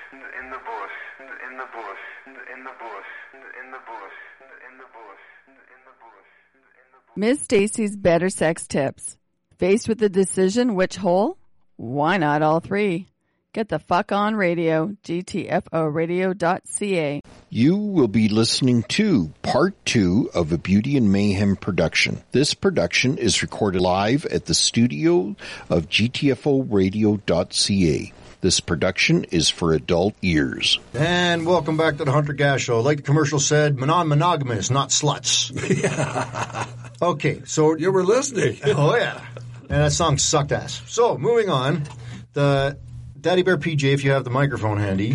in the bush, in the bush, in the bush, in the bush, in the bush, in the bush. Ms. Stacy's Better Sex Tips. Faced with the decision which hole? Why not all three? Get the fuck on radio, gtforadio.ca. You will be listening to Part 2 of a Beauty and Mayhem production. This production is recorded live at the studio of gtforadio.ca. This production is for adult ears. And welcome back to the Hunter Gas Show. Like the commercial said, non-monogamous, not sluts. Yeah. Okay, so... You were listening. Oh, yeah. And that song sucked ass. So, moving on. The Daddy Bear PJ, if you have the microphone handy,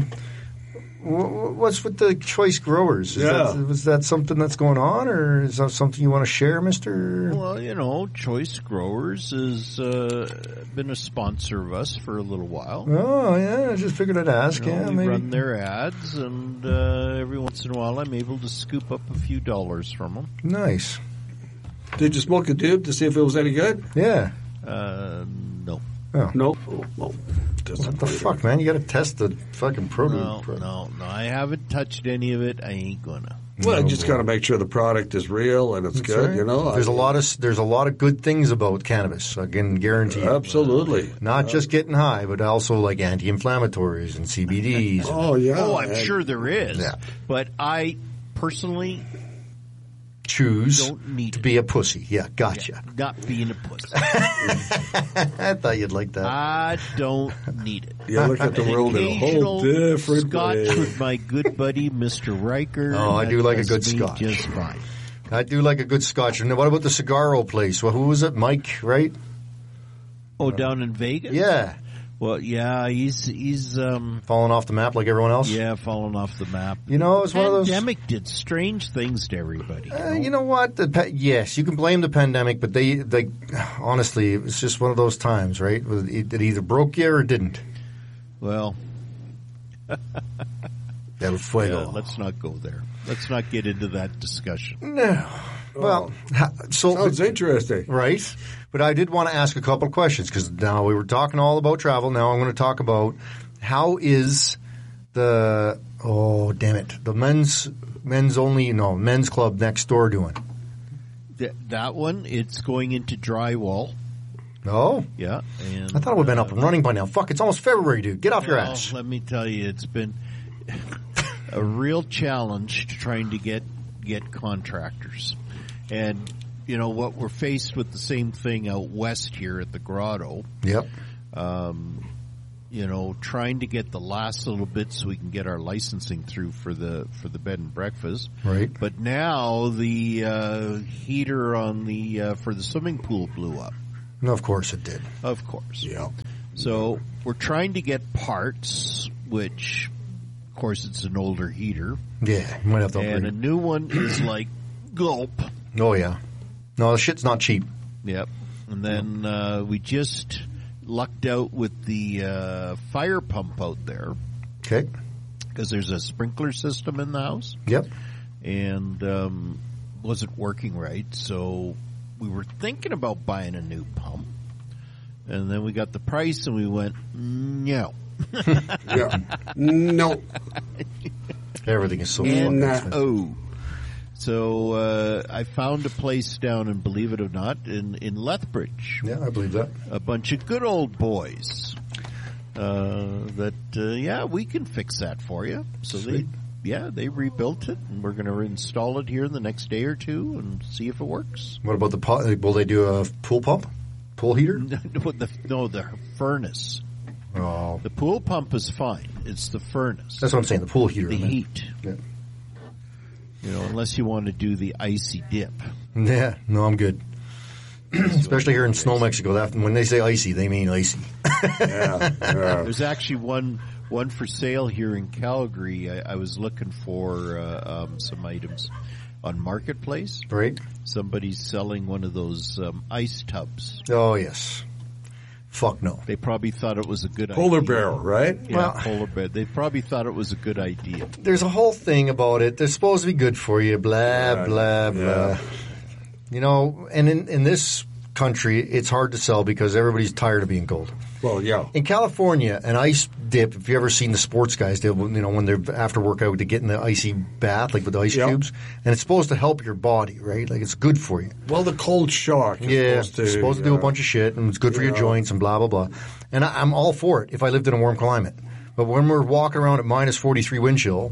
what's with the choice growers? Was that something that's going on, or is that something you want to share, Mr.? Well, you know, Choice Growers has been a sponsor of us for a little while. Oh, yeah, I just figured I'd ask. You know, yeah, we maybe. run their ads, and every once in a while I'm able to scoop up a few dollars from them. Nice. Did you smoke a tube to see if it was any good? Yeah. No. Oh. No. What the fuck, man? You got to test the fucking produce. No. I haven't touched any of it. I ain't gonna. Well, you just got to make sure the product is real and it's That's good. right. You know, there's a lot of good things about cannabis. I can guarantee you. Absolutely. Not just getting high, but also like anti-inflammatories and CBDs. Oh yeah. Oh, I'm sure there is. Yeah. But I personally choose don't need to be a pussy. Yeah, gotcha. Yeah, not being a pussy. I thought you'd like that. I don't need it. You look at the world in a whole different Scotch way. with my good buddy, Mr. Riker. Oh, I do like a good does me Scotch. Just fine. I do like a good Scotch. And what about the Cigarro place? Well, who was it? Mike, right? Oh, down in Vegas? Yeah. Well, yeah, he's falling off the map like everyone else? Yeah, falling off the map. You know, it's one of those... The pandemic did strange things to everybody. You know what? Yes, you can blame the pandemic, but they honestly, it was just one of those times, right? It either broke you or it didn't. Well... Del fuego. Yeah, let's not go there. Let's not get into that discussion. No. Well, sounds interesting. Right? But I did want to ask a couple of questions because now we were talking all about travel. Now I'm going to talk about how is the men's club next door doing? That one, it's going into drywall. Oh? Yeah. And, I thought it would have been up and running by now. Fuck, it's almost February, dude. Get off your ass. Let me tell you, it's been a real challenge trying to get contractors. And, you know, what we're faced with the same thing out west here at the Grotto. Yep. You know, trying to get the last little bit so we can get our licensing through for the bed and breakfast. Right. But now the heater on for the swimming pool blew up. No, of course it did. Of course. Yeah. So we're trying to get parts, which, of course, it's an older heater. Yeah, you might have to upgrade. And a new one is like gulp. Oh, yeah. No, the shit's not cheap. Yep. And then we just lucked out with the fire pump out there. Okay. Because there's a sprinkler system in the house. Yep. And wasn't working right, so we were thinking about buying a new pump. And then we got the price and we went, no. Yeah. No. Everything is so fucking expensive. Oh. So I found a place down, and believe it or not, in Lethbridge. Yeah, I believe that. A bunch of good old boys that we can fix that for you. So Sweet. they rebuilt it, and we're going to install it here in the next day or two and see if it works. What about will they do a pool pump? Pool heater? The furnace. Oh. The pool pump is fine. It's the furnace. That's what I'm saying, the pool heater. The heat. Yeah. You know, unless you want to do the icy dip. Yeah, no, I'm good. Especially here in Snow, Mexico. When they say icy, they mean icy. Yeah. There's actually one for sale here in Calgary. I was looking for some items on Marketplace. Right. Somebody's selling one of those ice tubs. Oh, yes. Fuck no. They probably thought it was a good Polar idea. bear, right? Yeah, Well, polar bear. They probably thought it was a good idea. There's a whole thing about it. They're supposed to be good for you, blah, Right. blah, blah. Yeah. You know, and in this country, it's hard to sell because everybody's tired of being cold. Well, yeah. In California, an ice dip, if you've ever seen the sports guys, when they're after workout, they get in the icy bath, like with the ice cubes, and it's supposed to help your body, right? Like it's good for you. Well, the cold shock is supposed to do a bunch of shit, and it's good for your joints and blah, blah, blah. And I'm all for it if I lived in a warm climate. But when we're walking around at minus 43 wind chill,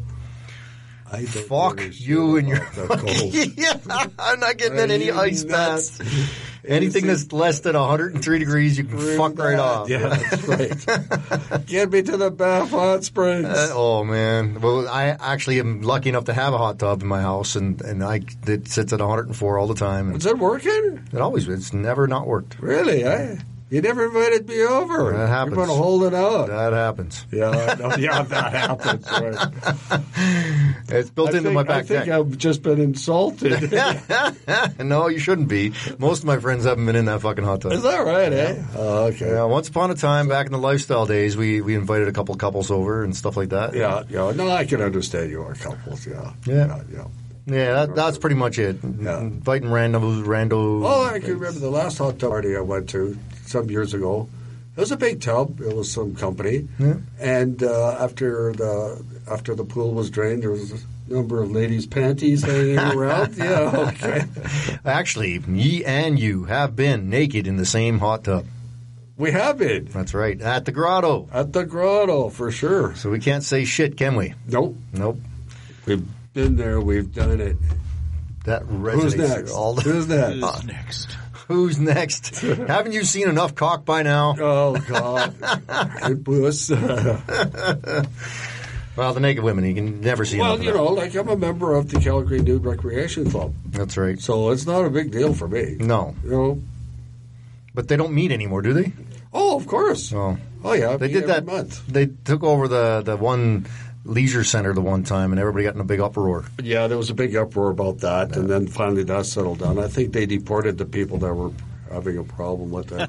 fuck you and your yeah, I'm not getting in any ice baths. Anything that's less than 103 degrees, you can fuck right off. Yeah, that's right. Get me to the Bath Hot Springs. Oh, man. Well, I actually am lucky enough to have a hot tub in my house, and it sits at 104 all the time. Is it working? It's never not worked. Really, You never invited me over. That happens. You're going to hold it out. That happens. Yeah, that happens. Right. It's built into my back deck. I think I've just been insulted. No, you shouldn't be. Most of my friends haven't been in that fucking hot tub. Is that right, eh? Oh, okay. Yeah, once upon a time, back in the lifestyle days, we invited a couple couples over and stuff like that. Yeah. No, I can understand you are couples, yeah. Yeah, that's pretty much it. Yeah. Inviting rando. Oh, I can remember the last hot tub party I went to some years ago. It was a big tub. It was some company. Yeah. And after the pool was drained, there was a number of ladies' panties hanging around. Yeah, okay. Actually, me and you have been naked in the same hot tub. We have been. That's right. At the grotto. At the grotto, for sure. So we can't say shit, can we? Nope. We've been there. We've done it. That Who's next? Who's next? Who's next? Haven't you seen enough cock by now? Oh, God. It was... Well, the naked women, you can never see enough of that. Like I'm a member of the Calgary Nude Recreation Club. That's right. So it's not a big deal for me. No. But they don't meet anymore, do they? Oh, of course. Oh yeah. They did that. Month. They took over the one leisure center the one time, and everybody got in a big uproar. Yeah, there was a big uproar about that, and then finally that settled down. I think they deported the people that were having a problem with that.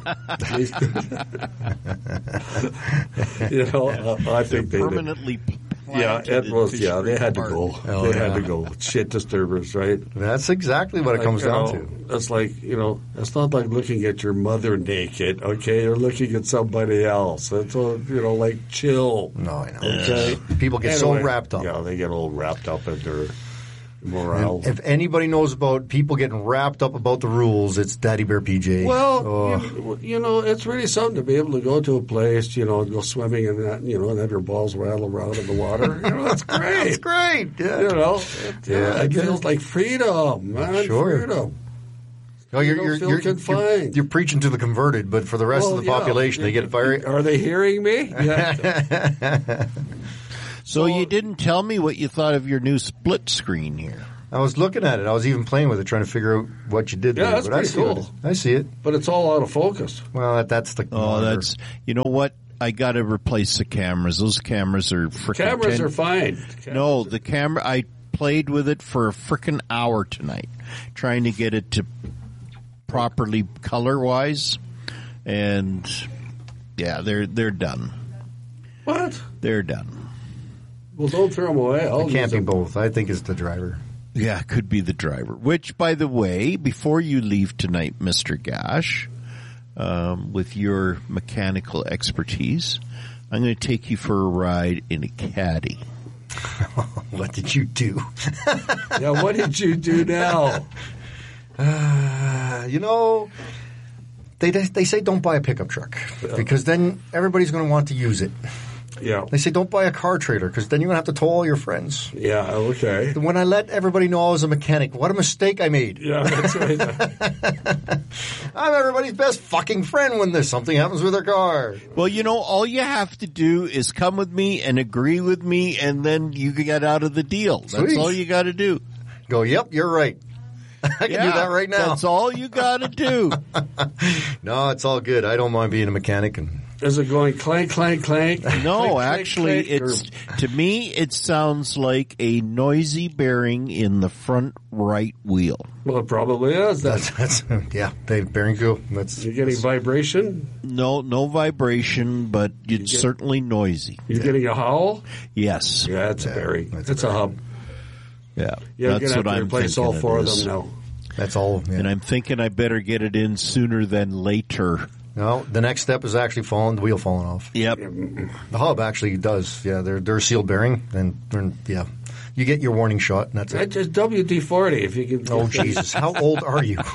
I think they permanently. Yeah, it was. Yeah, they had to go. Had to go. Shit disturbers, right? That's exactly what it comes down to. It's like it's not like looking at your mother naked. Okay, you're looking at somebody else. It's like chill. No, I know. Okay, people get so wrapped up. Yeah, they get all wrapped up in their morale. And if anybody knows about people getting wrapped up about the rules, it's Daddy Bear PJ. Well, it's really something to be able to go to a place, go swimming in that, and have your balls rattle around in the water. That's great. That's great. Yeah. It feels like freedom, man. Sure. Freedom. No, you're preaching to the converted, but for the rest of the population, they get very. Are they hearing me? Yeah. So you didn't tell me what you thought of your new split screen here. I was looking at it. I was even playing with it, trying to figure out what you did there. Yeah, that's pretty cool. I see it. But it's all out of focus. Well, that's the... that's... You know what? I got to replace the cameras. Those cameras are freaking... Cameras are fine. The camera... I played with it for a freaking hour tonight, trying to get it to properly color-wise. And, yeah, they're done. What? They're done. Well, don't throw them away. It can't be both. I think it's the driver. Yeah, it could be the driver. Which, by the way, before you leave tonight, Mr. Gash, with your mechanical expertise, I'm going to take you for a ride in a caddy. What did you do? Yeah, what did you do now? They say don't buy a pickup truck because then everybody's going to want to use it. Yeah. They say don't buy a car trailer because then you're going to have to tow all your friends. Yeah, okay. When I let everybody know I was a mechanic, what a mistake I made. Yeah, that's right. I'm everybody's best fucking friend when there's something happens with their car. Well, all you have to do is come with me and agree with me, and then you get out of the deal. That's Sweet. all you got to do. Go, yep, you're right. I can do that right now. That's all you got to do. No, it's all good. I don't mind being a mechanic. Is it going clank, clank, clank? No, clank, actually, clank, to me, it sounds like a noisy bearing in the front right wheel. Well, it probably is. The bearing go. You're getting vibration? No vibration, but it's certainly noisy. You're getting a howl? Yes. Yeah, it's a bearing. It's a hub. Yeah, You're that's going what to have to I'm replace thinking. all four of them now. That's all. Yeah. And I'm thinking I better get it in sooner than later. No, the next step is actually the wheel falling off. Yep. The hub actually does. Yeah, they're a sealed bearing, and yeah, you get your warning shot, and that's it. That's just WD-40 if you can. Oh Jesus! How old are you?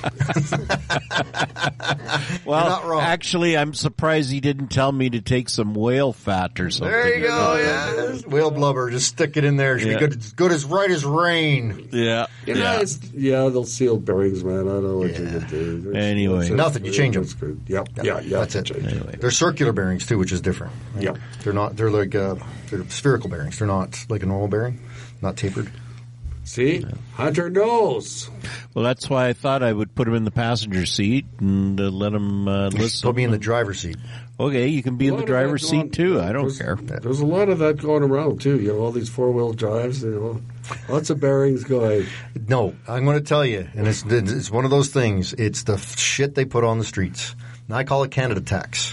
Well, You're not wrong. actually, I'm surprised he didn't tell me to take some whale fat or something. There you go. Yeah, whale blubber. Just stick it in there. It should Yeah. be good as right as rain. Yeah. You know, they'll seal bearings, man. I don't know what you can do. Anyway. Nothing, you change them. That's good. Yep. Yeah, Yeah. that's it. change them. Anyway. They're circular bearings too, which is different. right? Yep. They're not. They're like they're spherical bearings. They're not like a normal bearing, not tapered. See, Hunter knows. Well, that's why I thought I would put him in the passenger seat and let him listen. Put me in the driver's seat. Okay, you can be in the driver's seat too. I don't care. There's a lot of that going around too. You know, all these 4-wheel drives. You know, lots of bearings going. No, I'm going to tell you, and it's one of those things. It's the shit they put on the streets. And I call it Canada tax.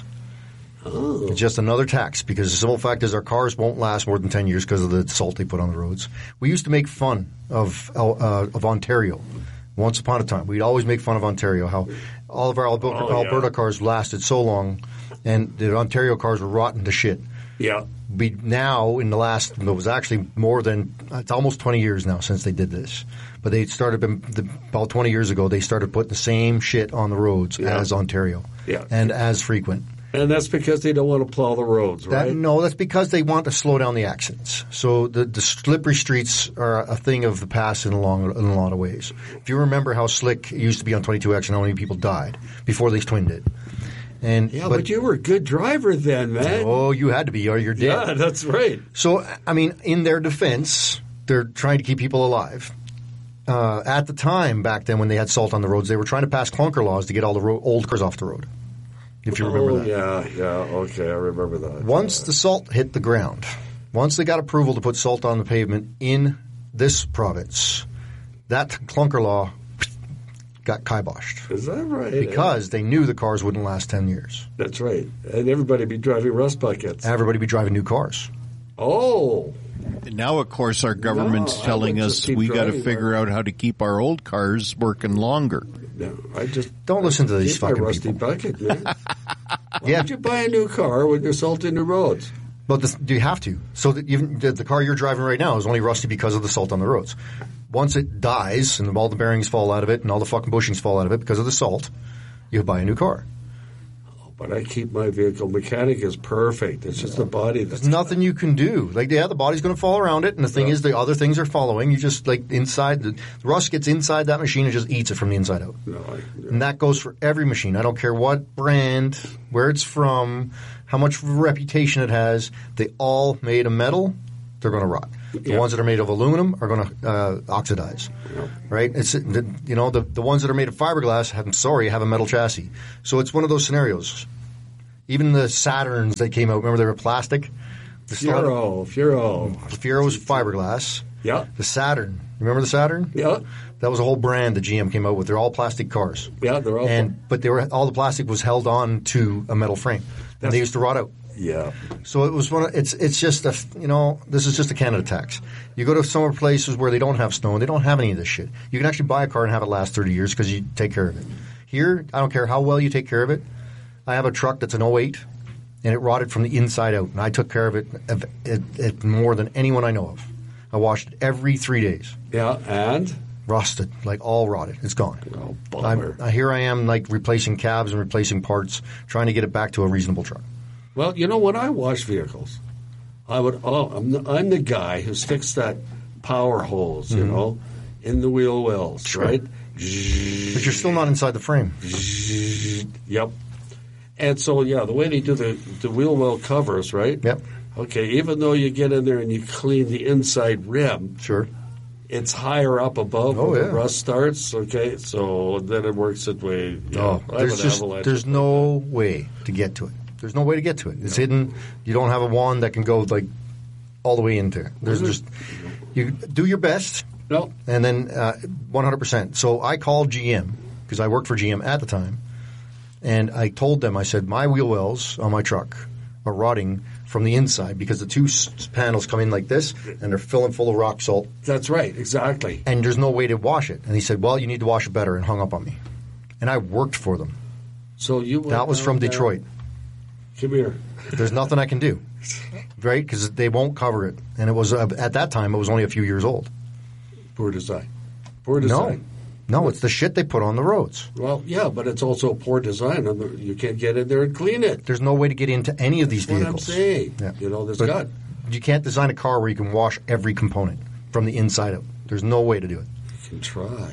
Oh. It's just another tax because the simple fact is our cars won't last more than 10 years because of the salt they put on the roads. We used to make fun of Ontario. Once upon a time, we'd always make fun of Ontario, how all of our Alberta cars lasted so long, and the Ontario cars were rotten to shit. Yeah. Now, in the last, it was actually more than, it's almost 20 years now since they did this. But they started, about 20 years ago, they started putting the same shit on the roads as Ontario. Yeah. And as frequent. And that's because they don't want to plow the roads, right? No, that's because they want to slow down the accidents. So the slippery streets are a thing of the past in a lot of ways. If you remember how slick it used to be on 22X and how many people died before these twinned it. But you were a good driver then, man. Oh, you had to be or you're dead. Yeah, that's right. So, I mean, in their defense, they're trying to keep people alive. At the time, back then, when they had salt on the roads, they were trying to pass clunker laws to get all the old cars off the road. If you remember that. Yeah, okay, I remember that. Once the salt hit the ground, once they got approval to put salt on the pavement in this province, that clunker law got kiboshed. Is that right? Because they knew the cars wouldn't last 10 years. That's right. And everybody be driving rust buckets. Everybody be driving new cars. Oh. Now, of course, our government's telling us we got to figure out how to keep our old cars working longer. No, I just don't listen to these keep fucking my rusty people. bucket, man. Why would you buy a new car when you're salting the roads? Well, you have to. So that even the car you're driving right now is only rusty because of the salt on the roads. Once it dies and all the bearings fall out of it and all the fucking bushings fall out of it because of the salt, you buy a new car. But I keep my vehicle. Mechanic is perfect. It's just the body. There's nothing you can do. Like, yeah, the body's going to fall around it, and the thing is, the other things are following. You just, like, inside, the rust gets inside that machine and just eats it from the inside out. And that goes for every machine. I don't care what brand, where it's from, how much reputation it has. They all made of metal. They're going to rot. The ones that are made of aluminum are going to oxidize, right? It's the ones that are made of fiberglass have a metal chassis. So it's one of those scenarios. Even the Saturns that came out, remember they were plastic? Fiero. The Fiero was fiberglass. Yeah. The Saturn, remember the Saturn? Yeah. That was a whole brand that GM came out with. They're all plastic cars. Yeah, they're all. But all the plastic was held on to a metal frame, and they used to rot out. Yeah. So it was it's just this is just a Canada tax. You go to some places where they don't have snow and they don't have any of this shit. You can actually buy a car and have it last 30 years because you take care of it. Here, I don't care how well you take care of it. I have a truck that's an 08 and it rotted from the inside out, and I took care of it more than anyone I know of. I washed it every 3 days. Yeah, and? Rusted, like all rotted. It's gone. Oh, bummer. Here I am, like replacing cabs and replacing parts, trying to get it back to a reasonable truck. Well, when I wash vehicles, I'm the guy who sticks that power hose, in the wheel wells, right? But you're still not inside the frame. Yep. And so, the way they do the wheel well covers, right? Yep. Okay, even though you get in there and you clean the inside rim, sure, it's higher up above where the rust starts. Okay, so then it works its way. There's no way to get to it. There's no way to get to it. It's hidden. You don't have a wand that can go like all the way into it. You do your best. No. And then 100%. So I called GM because I worked for GM at the time, and I told them, I said, my wheel wells on my truck are rotting from the inside because the two panels come in like this, and they're filling full of rock salt. That's right, exactly. And there's no way to wash it. And he said, well, you need to wash it better, and hung up on me. And I worked for them. So you went That was from down Detroit. Come here. There's nothing I can do, right? Because they won't cover it. And it was at that time, it was only a few years old. Poor design. Poor design. No, it's the shit they put on the roads. Well, yeah, but it's also poor design. You can't get in there and clean it. There's no way to get into any of these That's vehicles. what I'm saying. Yeah. You know, there's But got. you can't design a car where you can wash every component from the inside out. There's no way to do it. You can try.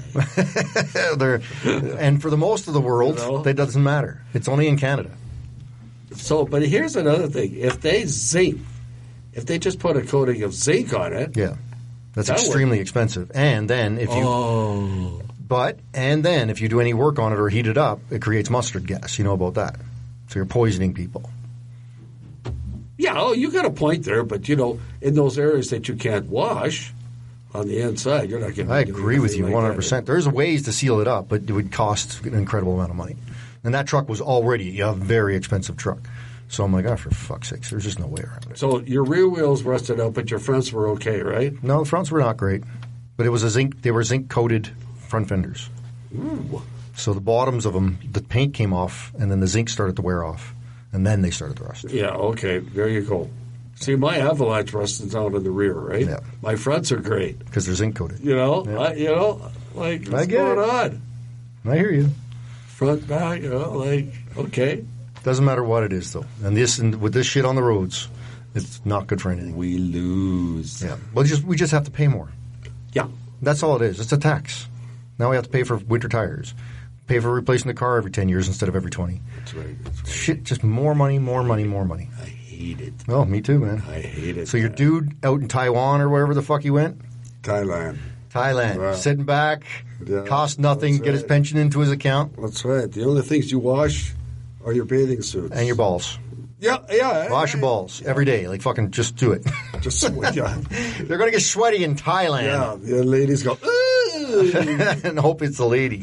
And for the most of the world, You know? that doesn't matter. It's only in Canada. So, but here's another thing. If they just put a coating of zinc on it. Yeah. That's That would- extremely expensive. And then if you if you do any work on it or heat it up, it creates mustard gas. You know about that. So you're poisoning people. Yeah, you got a point there, but you know, in those areas that you can't wash on the inside, you're not getting. I agree with you like 100%. There's ways to seal it up, but it would cost an incredible amount of money. And that truck was already a very expensive truck. So I'm like, for fuck's sakes, there's just no way around it. So your rear wheels rusted out, but your fronts were okay, right? No, the fronts were not great, but it was they were zinc coated front fenders. Ooh. So the bottoms of them, the paint came off, and then the zinc started to wear off, and then they started to rust. Yeah, okay, there you go. See, my Avalanche rusted out in the rear, right? Yeah. My fronts are great. Because they're zinc coated. You know, Yeah. what's I get going it. on? I hear you. Front, back, okay. Doesn't matter what it is, though. And with this shit on the roads, it's not good for anything. We lose. Yeah. Well, we just have to pay more. Yeah. That's all it is. It's a tax. Now we have to pay for winter tires. Pay for replacing the car every 10 years instead of every 20. That's right. Shit, just more money, more money, more money. I hate it. Oh, me too, man. I hate it. So your dude out in Taiwan or wherever the fuck he went? Thailand. Thailand. Wow. Sitting back, Yeah, cost nothing, that's get his right. pension into his account, That's right. The only things you wash are your bathing suits. and your balls. Yeah. Wash your balls every day. Like fucking just do it. Just yeah. They're going to get sweaty in Thailand. Yeah, the ladies go, ooh. And hope it's a lady.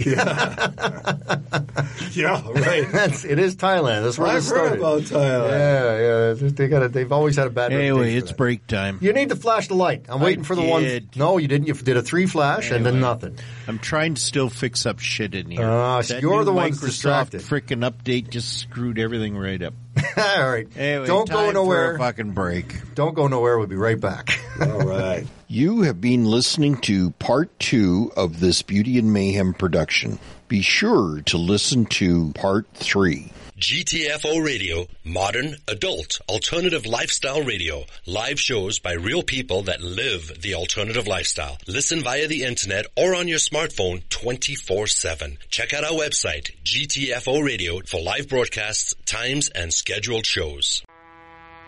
Yeah, right. It is Thailand. That's where I've it started. heard about Thailand. Yeah. They've always had a bad Anyway, reputation it's for that. break time. You need to flash the light. I'm waiting for the one. did. No, you didn't. You did a 3 flash and then Anyway. nothing. I'm trying to still fix up shit in here. So That you're new the one that's Microsoft distracted. frickin' update just screwed everything right up. All right. Anyway, Don't go time nowhere. for a fucking break. Don't go nowhere. We'll be right back. All right. You have been listening to part 2 of this Beauty and Mayhem production. Be sure to listen to part 3. GTFO Radio, modern, adult, alternative lifestyle radio. Live shows by real people that live the alternative lifestyle. Listen via the internet or on your smartphone 24/7. Check out our website, GTFO Radio, for live broadcasts, times, and scheduled shows.